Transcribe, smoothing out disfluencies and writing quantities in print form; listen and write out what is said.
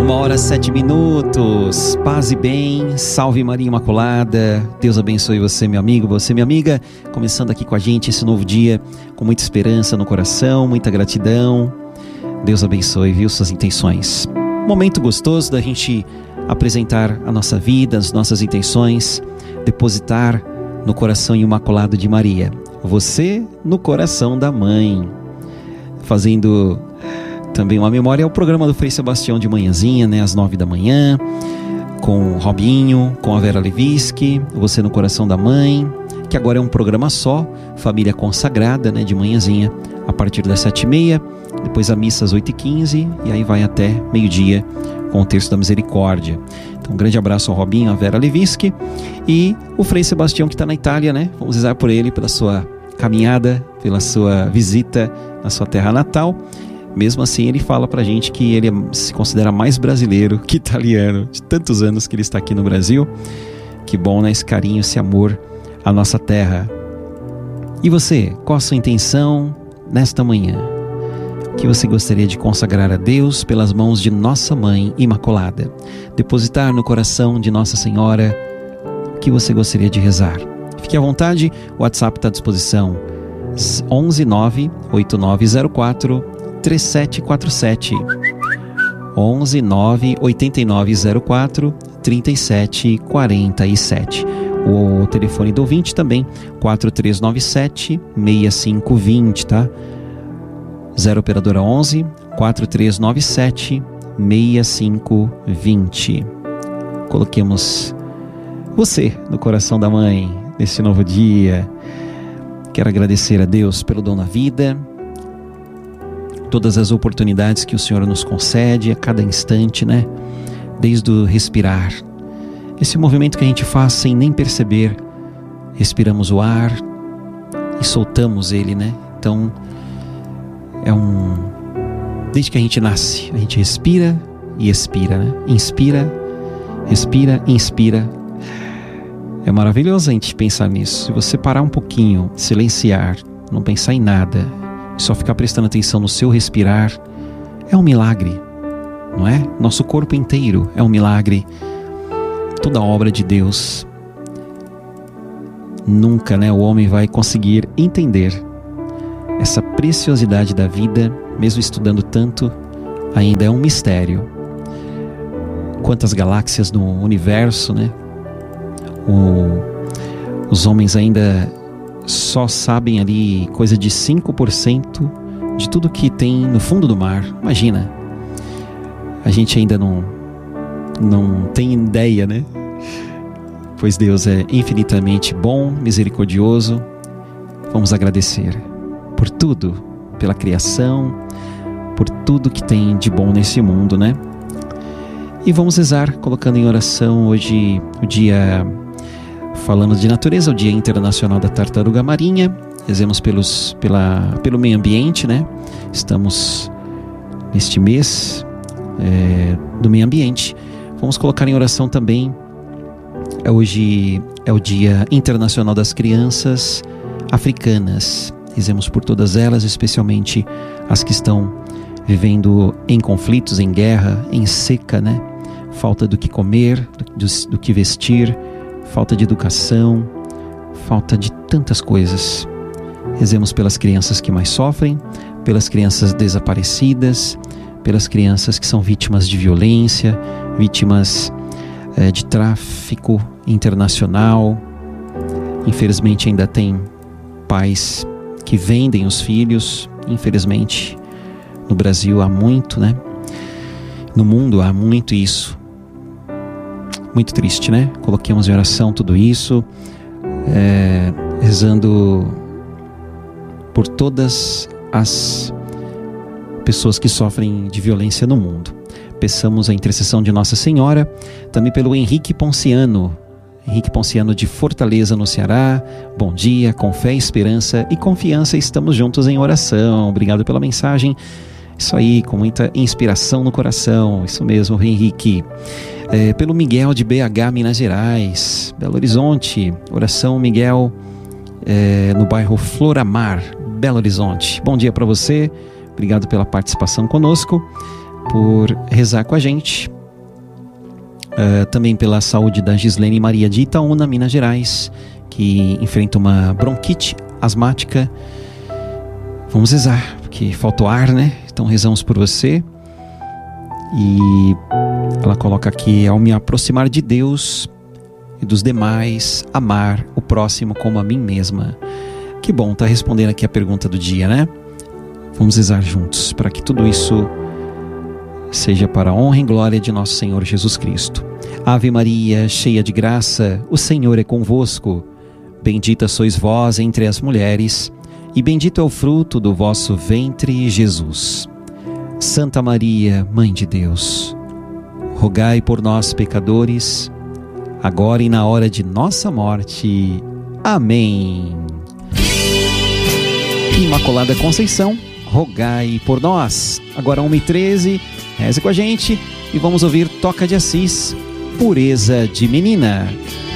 1h07. Paz e bem, salve Maria Imaculada. Deus abençoe você, meu amigo, você, minha amiga. Começando aqui com a gente esse novo dia, com muita esperança no coração, muita gratidão. Deus abençoe, viu, suas intenções. Momento gostoso da gente apresentar a nossa vida, as nossas intenções, depositar no coração imaculado de Maria. Você no coração da mãe. Fazendo também uma memória ao programa do Frei Sebastião de manhãzinha, né, às 9 da manhã, com o Robinho, com a Vera Levinsky, Você no Coração da Mãe, que agora é um programa só, Família Consagrada, né, de manhãzinha, a partir das 7h30, depois a missa às 8h15, e aí vai até meio-dia com o Terço da Misericórdia. Então um grande abraço ao Robinho, a Vera Levinsky e o Frei Sebastião, que está na Itália, né, vamos rezar por ele, pela sua caminhada, pela sua visita na sua terra natal. Mesmo assim, ele fala pra gente que ele se considera mais brasileiro que italiano, de tantos anos que ele está aqui no Brasil. Que bom, né? Esse carinho, esse amor à nossa terra. E você, qual a sua intenção nesta manhã? O que você gostaria de consagrar a Deus pelas mãos de Nossa Mãe Imaculada? Depositar no coração de Nossa Senhora o que você gostaria de rezar? Fique à vontade, o WhatsApp está à disposição. 11 9 8904 3747 11 9 8904 3747. O telefone do ouvinte também 4397 6520, tá? 0 operadora 11 4397 6520. Coloquemos você no coração da mãe nesse novo dia. Quero agradecer a Deus pelo dom da vida, todas as oportunidades que o Senhor nos concede a cada instante, né? Desde o respirar, esse movimento que a gente faz sem nem perceber, respiramos o ar e soltamos ele, né? Então, desde que a gente nasce, a gente respira e expira, né? Inspira, respira, inspira. É maravilhoso a gente pensar nisso. Se você parar um pouquinho, silenciar, não pensar em nada, só ficar prestando atenção no seu respirar, é um milagre, não é? Nosso corpo inteiro é um milagre. Toda obra de Deus. Nunca, né, o homem vai conseguir entender essa preciosidade da vida, mesmo estudando tanto, ainda é um mistério. Quantas galáxias no universo, né? Os homens ainda só sabem ali coisa de 5% de tudo que tem no fundo do mar. Imagina, a gente ainda não tem ideia, né? Pois Deus é infinitamente bom, misericordioso. Vamos agradecer por tudo, pela criação, por tudo que tem de bom nesse mundo, né? E vamos rezar, colocando em oração hoje o dia, falando de natureza, o Dia Internacional da Tartaruga Marinha. Rezemos pelo meio ambiente, né? Estamos neste mês do meio ambiente. Vamos colocar em oração também, hoje é o Dia Internacional das Crianças Africanas. Rezemos por todas elas, especialmente as que estão vivendo em conflitos, em guerra, em seca, né? Falta do que comer, do que vestir, falta de educação, falta de tantas coisas. Rezemos pelas crianças que mais sofrem, pelas crianças desaparecidas, pelas crianças que são vítimas de violência, vítimas de tráfico internacional. Infelizmente ainda tem pais que vendem os filhos. Infelizmente no Brasil há muito, né? No mundo há muito isso. Muito triste, né? Coloquemos em oração tudo isso, rezando por todas as pessoas que sofrem de violência no mundo. Peçamos a intercessão de Nossa Senhora, também pelo Henrique Ponciano de Fortaleza, no Ceará. Bom dia, com fé, esperança e confiança estamos juntos em oração. Obrigado pela mensagem. Isso aí, com muita inspiração no coração. Isso mesmo, Henrique. Pelo Miguel de BH, Minas Gerais, Belo Horizonte. Oração Miguel, no bairro Floramar, Belo Horizonte. Bom dia para você. Obrigado pela participação conosco, por rezar com a gente, também pela saúde da Gislene Maria de Itaúna, Minas Gerais, que enfrenta uma bronquite asmática. Vamos rezar, porque faltou ar, né? Então rezamos por você. E ela coloca aqui: ao me aproximar de Deus e dos demais, amar o próximo como a mim mesma. Que bom, tá respondendo aqui a pergunta do dia, né? Vamos rezar juntos para que tudo isso seja para a honra e glória de nosso Senhor Jesus Cristo. Ave Maria, cheia de graça, o Senhor é convosco. Bendita sois vós entre as mulheres, e bendito é o fruto do vosso ventre, Jesus. Santa Maria, Mãe de Deus, rogai por nós, pecadores, agora e na hora de nossa morte. Amém. Imaculada Conceição, rogai por nós. Agora 1h13, reze com a gente e vamos ouvir Toca de Assis, Pureza de Menina.